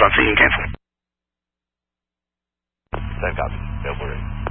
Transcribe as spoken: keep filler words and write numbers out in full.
Foxtrot, seeing cancel. Same copy. Go for it.